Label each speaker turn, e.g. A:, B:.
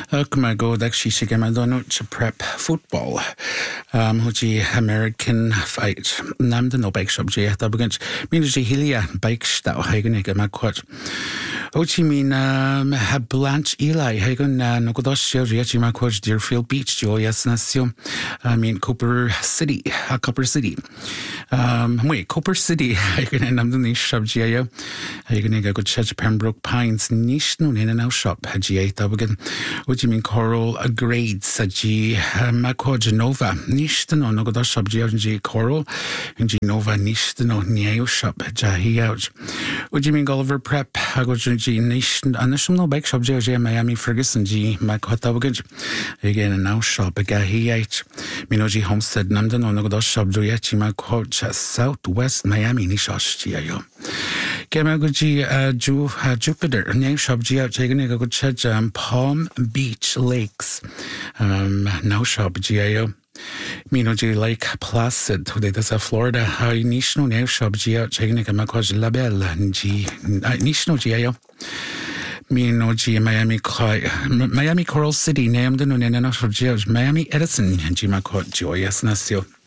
A: Come go that she should get my donut to prep football. Which American fight. Nam the no bike shop J. That begins. Means she hilia bike style. Hagen get my quote. Which mean have Blanche Eli Hagen no good show Jim my quote Deerfield Beach Joyous Nasio. I mean Cooper City. Copper City. Wait, Cooper City. Hagen and I'm the niche shop J. Hagen go church Pembroke Pines niche no in and out shop. G8 Dubigan. What you mean Coral grades G Macquarie Genova Nishtano no good shop G Coral and Genova Nishtano Neo shop Jahi out. What you mean Gulliver Prep I go G Nation National Bike Shop G Miami Ferguson G Macquarie Dubigan again and now shop Gahi out Minoji Homestead Namdan no good shop Joyachi Macquarie Southwest Miami Nishosh Gio. Kemaguchi Jupiter name shop G out taking a good church Palm Beach Lakes now shop GIO Minoji Lake Placid today that's a Florida high national name shop G out taking a Macquarie Label and G national GIO Minoji Miami Coral City named the Nunena shop G Miami Edison and G Macquarie Joyous Nasio.